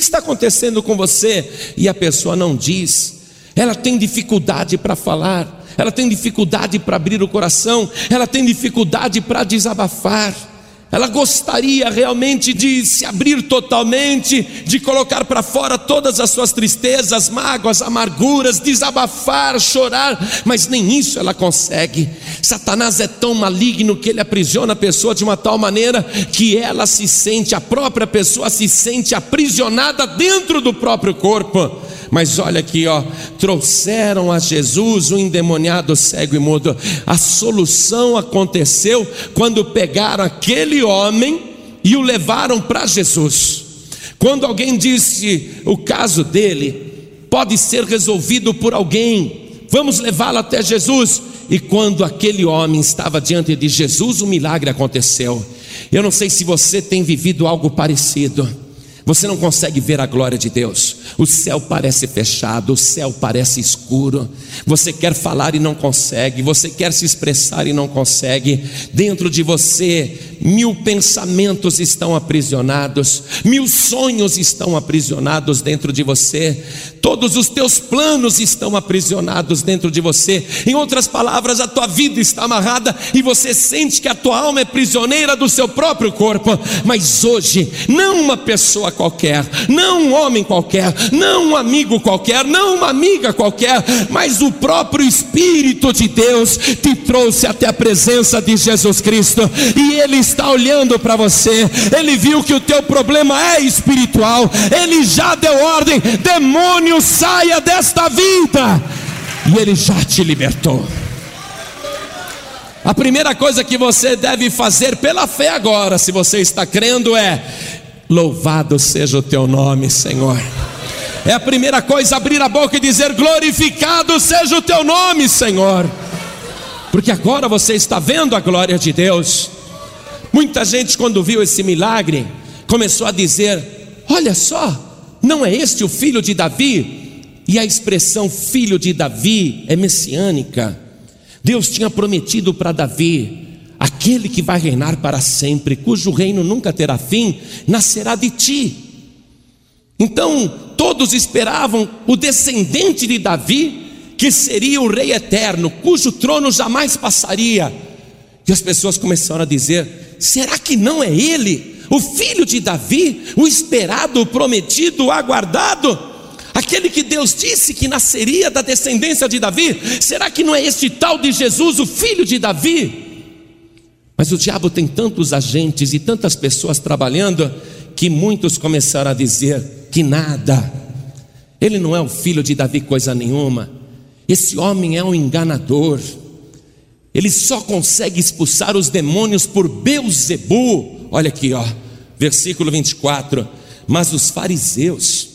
está acontecendo com você? E a pessoa não diz, ela tem dificuldade para falar, ela tem dificuldade para abrir o coração, ela tem dificuldade para desabafar. Ela gostaria realmente de se abrir totalmente, de colocar para fora todas as suas tristezas, mágoas, amarguras, desabafar, chorar, mas nem isso ela consegue. Satanás é tão maligno que ele aprisiona a pessoa de uma tal maneira que ela se sente, a própria pessoa se sente aprisionada dentro do próprio corpo. Mas olha aqui, trouxeram a Jesus o endemoniado cego e mudo. A solução aconteceu quando pegaram aquele homem e o levaram para Jesus. Quando alguém disse, o caso dele pode ser resolvido por alguém, vamos levá-lo até Jesus. E quando aquele homem estava diante de Jesus, o milagre aconteceu. Eu não sei se você tem vivido algo parecido. Você não consegue ver a glória de Deus, o céu parece fechado, o céu parece escuro, você quer falar e não consegue, você quer se expressar e não consegue. Dentro de você 1000 pensamentos estão aprisionados, 1000 sonhos estão aprisionados dentro de você, todos os teus planos estão aprisionados dentro de você. Em outras palavras, a tua vida está amarrada e você sente que a tua alma é prisioneira do seu próprio corpo. Mas hoje, não uma pessoa qualquer, não um homem qualquer, não um amigo qualquer, não uma amiga qualquer, mas o próprio Espírito de Deus te trouxe até a presença de Jesus Cristo, e Ele está olhando para você. Ele viu que o teu problema é espiritual, Ele já deu ordem: demônio, saia desta vida, e Ele já te libertou. A primeira coisa que você deve fazer pela fé agora, se você está crendo, é: louvado seja o teu nome, Senhor. É a primeira coisa, abrir a boca e dizer: glorificado seja o teu nome, Senhor. Porque agora você está vendo a glória de Deus. Muita gente, quando viu esse milagre, começou a dizer: olha só, não é este o filho de Davi? E a expressão filho de Davi é messiânica. Deus tinha prometido para Davi: aquele que vai reinar para sempre, cujo reino nunca terá fim, nascerá de ti. Então todos esperavam o descendente de Davi, que seria o rei eterno, cujo trono jamais passaria. E as pessoas começaram a dizer: será que não é ele, o filho de Davi, o esperado, o prometido, o aguardado, aquele que Deus disse que nasceria da descendência de Davi? Será que não é este tal de Jesus, o filho de Davi? Mas o diabo tem tantos agentes e tantas pessoas trabalhando, que muitos começaram a dizer que nada, ele não é o filho de Davi coisa nenhuma, esse homem é um enganador, ele só consegue expulsar os demônios por Beelzebu. Olha aqui, versículo 24. Mas os fariseus,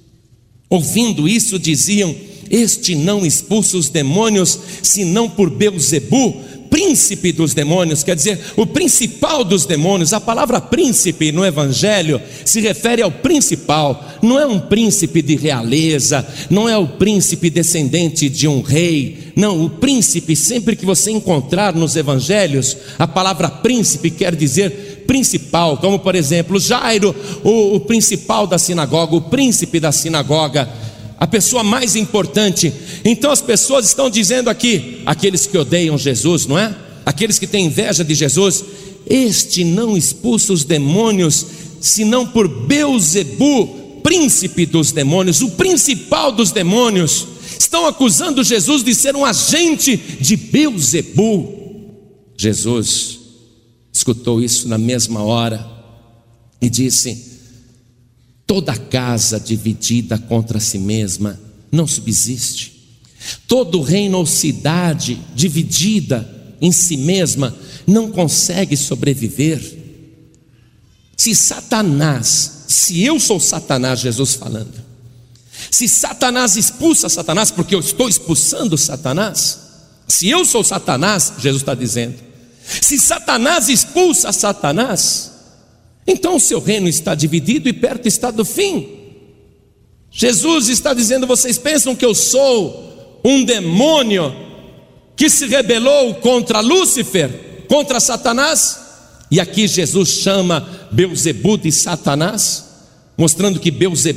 ouvindo isso, diziam: este não expulsa os demônios senão por Beelzebu, príncipe dos demônios, quer dizer, o principal dos demônios. A palavra príncipe no evangelho se refere ao principal, não é um príncipe de realeza, não é o príncipe descendente de um rei, não. O príncipe, sempre que você encontrar nos evangelhos, a palavra príncipe quer dizer principal, como por exemplo Jairo, o principal da sinagoga, o príncipe da sinagoga, a pessoa mais importante. Então as pessoas estão dizendo aqui, aqueles que odeiam Jesus, não é? Aqueles que têm inveja de Jesus: este não expulsa os demônios senão por Beelzebu, príncipe dos demônios, o principal dos demônios. Estão acusando Jesus de ser um agente de Beelzebu. Jesus escutou isso na mesma hora e disse: toda casa dividida contra si mesma não subsiste. Todo reino ou cidade dividida em si mesma não consegue sobreviver. Se Satanás, se eu sou Satanás, Jesus falando, se Satanás expulsa Satanás, porque eu estou expulsando Satanás, se eu sou Satanás, Jesus está dizendo, se Satanás expulsa Satanás, então o seu reino está dividido e perto está do fim. Jesus está dizendo: vocês pensam que eu sou um demônio que se rebelou contra Lúcifer, contra Satanás? E aqui Jesus chama Beelzebu de Satanás, mostrando que Beelzebu